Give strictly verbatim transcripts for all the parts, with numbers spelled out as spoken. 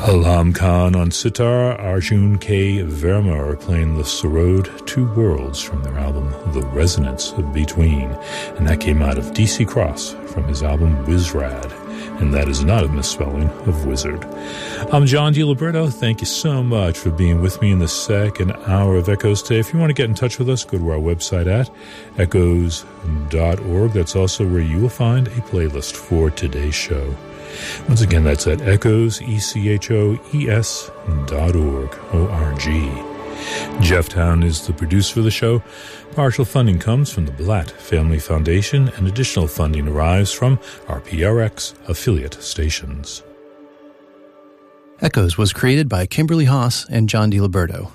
Alam Khan on sitar, Arjun K. Verma are playing the Sarod Two Worlds from their album The Resonance Between, and that came out of D C Cross from his album Wizrad, and that is not a misspelling of wizard. I'm John DiLiberto. Thank you so much for being with me in the second hour of Echoes today. If you want to get in touch with us, go to our website at echoes dot org. That's also where you will find a playlist for today's show. Once again, that's at echoes, E C H O E S dot org, O R G. Jeff Town is the producer of the show. Partial funding comes from the Blatt Family Foundation, and additional funding arrives from our P R X affiliate stations. Echoes was created by Kimberly Haas and John DiLiberto.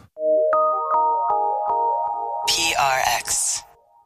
P R X.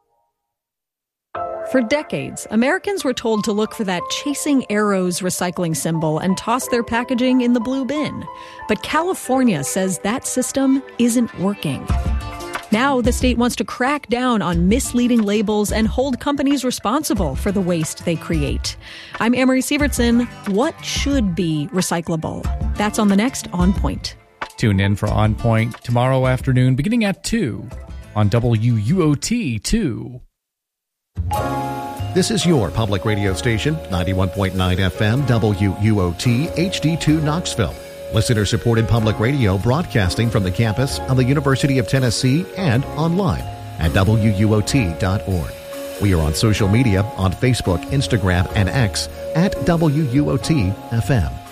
For decades, Americans were told to look for that Chasing Arrows recycling symbol and toss their packaging in the blue bin. But California says that system isn't working. Now the state wants to crack down on misleading labels and hold companies responsible for the waste they create. I'm Amory Sievertson. What should be recyclable? That's on the next On Point. Tune in for On Point tomorrow afternoon beginning at two on W U O T two. This is your public radio station, ninety-one point nine F M, W U O T, H D two Knoxville. Listener-supported public radio broadcasting from the campus of the University of Tennessee and online at W U O T dot org. We are on social media on Facebook, Instagram, and X at W U O T F M.